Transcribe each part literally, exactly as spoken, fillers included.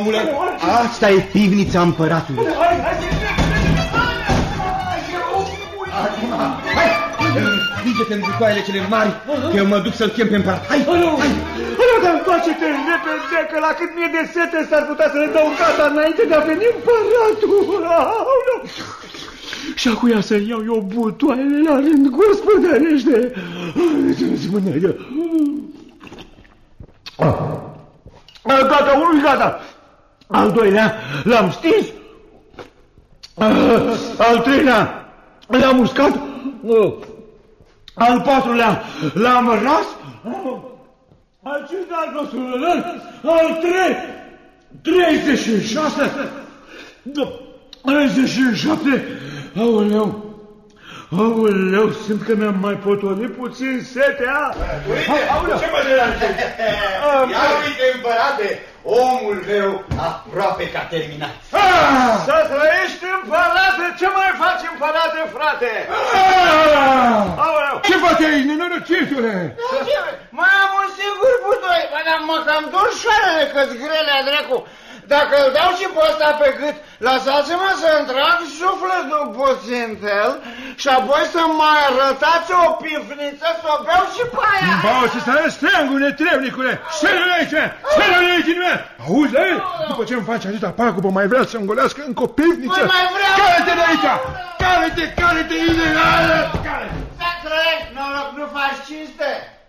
omule. Asta e pivnița împăratului. Acum, hai, vinge-te în butoaiele cele mari, că eu mă duc să-l chem pe împărat. Hai, hai, hai. Dar întoarce-te repede, că la cât mi-e de sete s-ar putea să ne dau gata înainte de a veni împăratul. Și acuia să-mi iau eu butoaiele la rând, gospodărește. Spune-te. Gata, unul gata. Al doilea l-am stins. Al treilea l-am uscat. Al patrulea l-am ras. Al cincilea al nostru al trei, treizeci și șase, treizeci și șapte, aoleu, aoleu, simt că mi-am mai potolit puțin setea. Uite, ce mă deranjezi? Ia uite, împărate, omul meu aproape că a terminat. Să trăiești, împărate, ce mai faci, împărate, frate? Aoleu. Ce faci aici, nenorocitule? Mai am un singur butoi, mă cam dor șoarele că-ți grele, dracu. Dacă îl dau și pe ăsta pe gât, lăsați-mă să-mi trag sufletul puțin pe el și apoi să mai arătați o pifniță să o beau și pe aia. Bau și să arăți treangul, netrebnicule! Șeră-l aici! Șeră-l aici din mea! Auzi, la el? După ce îmi faci atâta pagubă, mai vrea să-mi golească încă o pivniță? Mai mai vreau! Care-te de aici! Care-te, care-te, ilegală! Care-te! Să trăiești, noroc, nu faci cinste!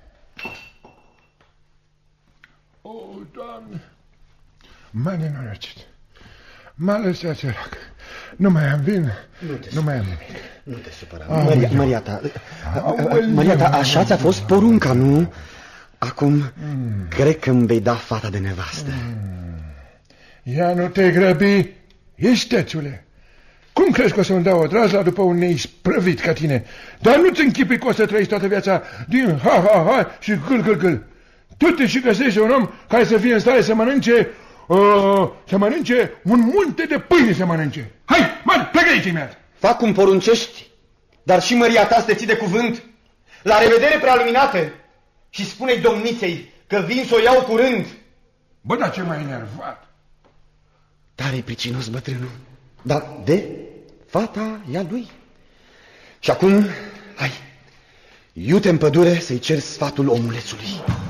O, Doamne! M-a nenorocit. M-a lăsat sărac. Nu mai am vin, nu, nu mai am nimic. Nu te supăra. Maria, Maria ta, Maria ta, așa ți-a fost porunca, nu? Acum, mm. cred că îmi vei da fata de nevastă. Mm. Ia nu te grăbi, istețule. Cum crezi că o să-mi dau o drazla după un neisprăvit ca tine? Dar nu-ți închipui că o să trăiești toată viața din ha-ha-ha și gâl-gâl-gâl. Tu te și găsești un om care să fie în stare să mănânce... Uh, să mănânce un munte de pâine să mănânce. Hai, mă, plecă aici imediat. Fac cum poruncești, dar și măria ta să te ții de cuvânt. La revedere, prealuminată. Și spune-i domniței că vin să o iau curând. Bă, dar ce m-ai enervat. Tare pricinos, bătrânul. Dar de fata e a lui. Și acum, hai, iute în pădure să-i cer sfatul omulețului.